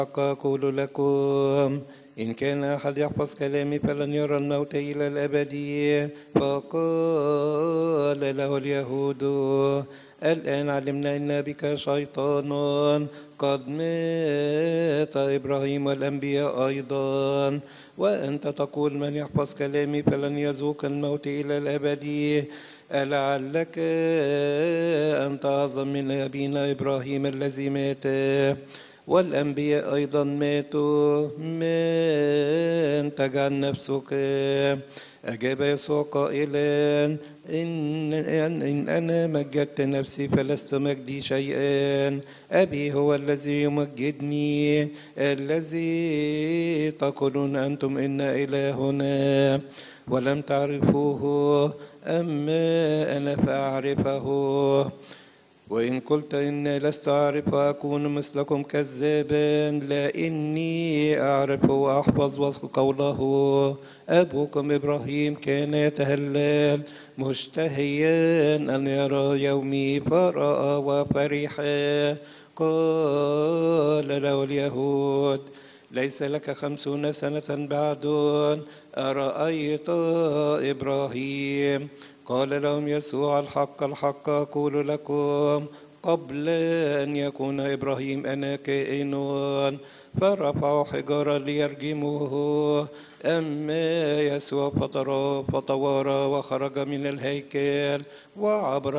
الحق أقول لكم إن كان أحد يحفظ كلامي فلن يرى الموت إلى الأبد. فقال له اليهود الآن علمنا أن بك شيطان، قد مات إبراهيم والأنبياء أيضا، وأنت تقول من يحفظ كلامي فلن يذوق الموت إلى الأبد. ألعلك أنت أعظم من أبينا إبراهيم الذي مات والأنبياء أيضا ماتوا، من تجعل نفسك؟ أجاب يسوع قائلا إن أنا مجدت نفسي فلست مجدي شيئا، أبي هو الذي يمجدني، الذي تقولون أنتم إن إلهنا ولم تعرفوه، أما أنا فأعرفه. وإن قلت إني لست أعرف أكون مثلكم كذابا، لا إني أعرف وأحفظ قوله. أبوكم إبراهيم كان يتهلل مشتهيا أن يرى يومي فرأى وفرح. قال له اليهود ليس لك 50 سنة بعد أرأيت إبراهيم؟ قال لهم يسوع الحق الحق أقول لكم قبل أن يكون إبراهيم أنا كائن. فرفعوا حجارا ليرجموه، أما يسوع فتوارى وخرج من الهيكل وعبر